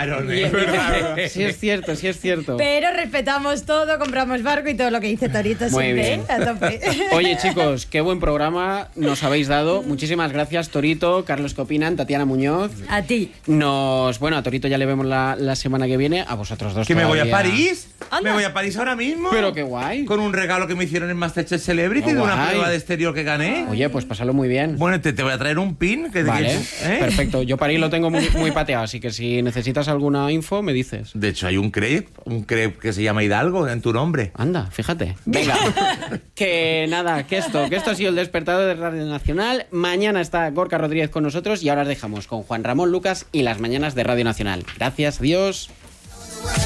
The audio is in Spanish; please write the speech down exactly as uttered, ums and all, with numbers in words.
Claro, es verdad. Sí es cierto, sí es cierto. Pero respetamos todo, compramos barco y todo lo que dice Torito Muy siempre, bien. ¿eh? A tope. Oye, chicos, qué buen programa nos habéis dado. Muchísimas gracias, Torito, Carlos, ¿qué opinan? Tatiana Muñoz. A ti. Nos, bueno, a Torito ya le vemos la, la semana que viene, a vosotros dos ¿Que me voy a todavía. París? Anda. ¿Me voy a París ahora mismo? Pero qué guay. Con un regalo que me hicieron en Masterchef Celebrity Qué de una guay. prueba de exterior que gané. Oye, pues pásalo muy bien. Bueno, te, te voy a traer un pin. Que, Vale, que- ¿eh? perfecto. Yo París lo tengo muy, muy pateado, así que si necesitas alguna info, me dices. De hecho, hay un crepe, un crepe que se llama Hidalgo en tu nombre. Anda, fíjate. Venga. Que nada, que esto, que esto ha sido el despertador de Radio Nacional. Mañana está Gorka Rodríguez con nosotros y ahora os dejamos con Juan Ramón Lucas y las mañanas de Radio Nacional. Gracias, adiós.